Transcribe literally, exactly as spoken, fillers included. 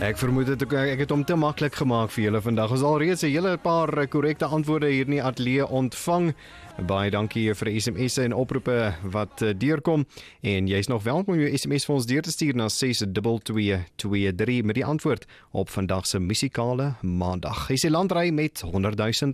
Ek vermoed het ek, ek het hom te maklik gemaak vir julle vandag. Ons al reeds 'n hele paar korrekte antwoorde hier in die ateljee ontvang. Baie dankie vir S M S'e en oproepe wat deurkom. En jy's nog welkom om jou S M S vir ons deur te stuur na ses twee twee twee drie met die antwoord op vandag se musikale maandag. Hy sê landry met honderd duisend